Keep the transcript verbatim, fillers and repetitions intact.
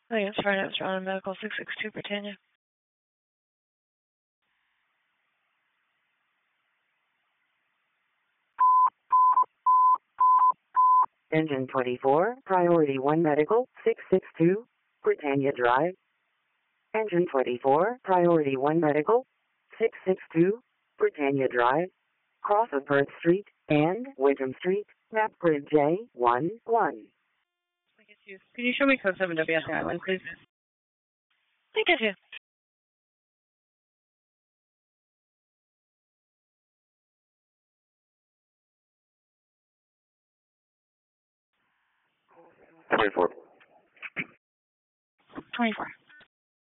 Hey, it's Friday. It's Ron Medical six six two Britannia. Engine twenty-four, Priority one Medical, six six two, Britannia Drive. Engine twenty-four, Priority one Medical, six six two, Britannia Drive. Cross of Perth Street and Wyndham Street, map grid J one one. Can you show me code seven W S Island, please? Thank you. twenty-four. twenty-four.